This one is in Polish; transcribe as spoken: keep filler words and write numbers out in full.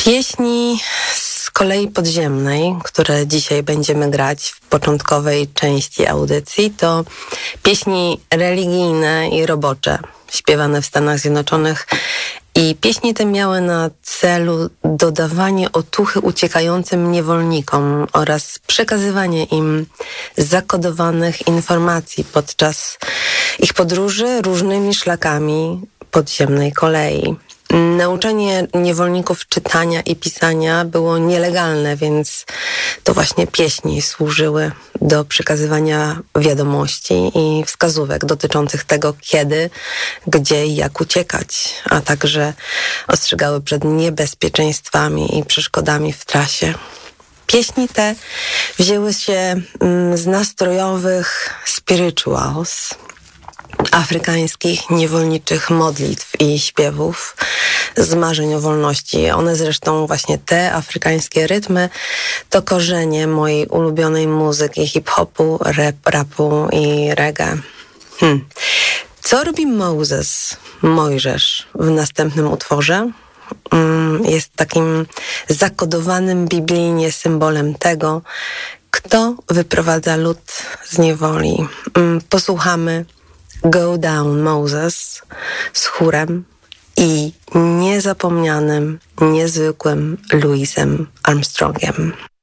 Pieśni z kolei podziemnej, które dzisiaj będziemy grać w początkowej części audycji, to pieśni religijne i robocze, śpiewane w Stanach Zjednoczonych. I pieśni te miały na celu dodawanie otuchy uciekającym niewolnikom oraz przekazywanie im zakodowanych informacji podczas ich podróży różnymi szlakami podziemnej kolei. Nauczenie niewolników czytania i pisania było nielegalne, więc to właśnie pieśni służyły do przekazywania wiadomości i wskazówek dotyczących tego, kiedy, gdzie i jak uciekać, a także ostrzegały przed niebezpieczeństwami i przeszkodami w trasie. Pieśni te wzięły się z nastrojowych spirituals, afrykańskich niewolniczych modlitw i śpiewów z marzeń o wolności. One zresztą, właśnie te afrykańskie rytmy, to korzenie mojej ulubionej muzyki hip-hopu, rap, rapu i reggae. Hmm. Co robi Moses, Mojżesz, w następnym utworze? Jest takim zakodowanym biblijnie symbolem tego, kto wyprowadza lud z niewoli. Posłuchamy Go Down Moses z chórem i niezapomnianym, niezwykłym Louisem Armstrongiem.